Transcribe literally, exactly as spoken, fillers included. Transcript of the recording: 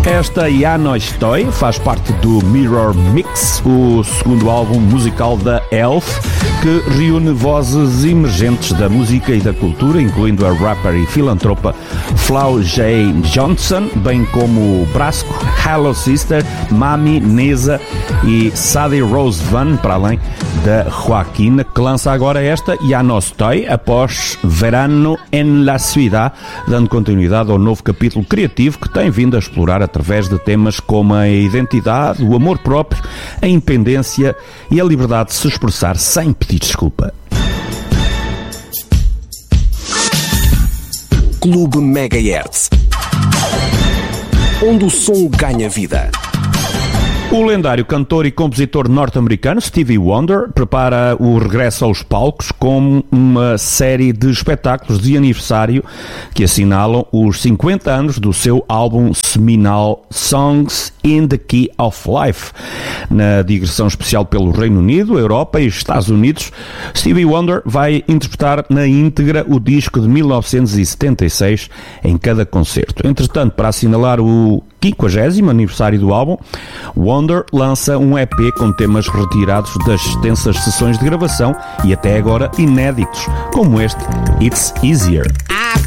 Esta Ya No Estoy faz parte do Mirror Mix, o segundo álbum musical da Elf, que reúne vozes emergentes da música e da cultura, incluindo a rapper e filantropa Flau J. Johnson, bem como Brasco, Hello Sister, Mami, Neza e Sadie Rose Van, para além da Joaquina, que lança agora esta Ya No Estoy após Verano en la Ciudad, dando continuidade ao novo capítulo criativo que tem vindo a explorar através de temas como a identidade, o amor próprio, a independência e a liberdade de se expressar sem pedir desculpa. Clube Megahertz, onde o som ganha vida. O lendário cantor e compositor norte-americano Stevie Wonder prepara o regresso aos palcos com uma série de espetáculos de aniversário que assinalam os cinquenta anos do seu álbum seminal Songs in the Key of Life. Na digressão especial pelo Reino Unido, Europa e Estados Unidos, Stevie Wonder vai interpretar na íntegra o disco de mil novecentos e setenta e seis em cada concerto. Entretanto, para assinalar o quinquagésimo aniversário do álbum, Wonder lança um E P com temas retirados das extensas sessões de gravação e até agora inéditos, como este It's Easier. I